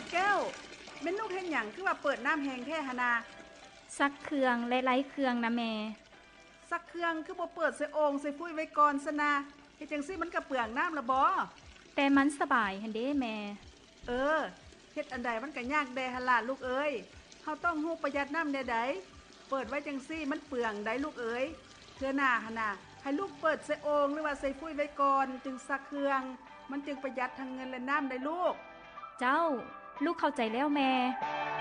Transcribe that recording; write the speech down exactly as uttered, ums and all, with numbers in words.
แก้วแม่นลูกเฮ็ดหยังคือว่าเปิดน้ำแห้งแท้หนนาซักเครื่องและไร้เครื่องนะแม่ซักเครื่องคือบ่เปิดใส่โอ่งใส่ฟุ้ยไว้ก่อนซะนะเฮ็ดจังซี่มันก็เปลืองน้ำละบ่แต่มันสบายหั่นเด้แม่เออเฮ็ดอันใดมันก็ยากแดหั่นล่ะลูกเอ้ยเฮาต้องฮู้ประหยัดน้ำแน่ใดเปิดไว้จังซี่มันเปลืองได้ลูกเอ้ยเทื่อหน้าหั่นน่ะให้ลูกเปิดใส่โอ่งหรือว่าใส่ฟุ้ยไว้ก่อนจึงซักเครื่องมันจึงประหยัดทั้งเงินและน้ำได้ลูกเจ้าลูกเข้าใจแล้วแม่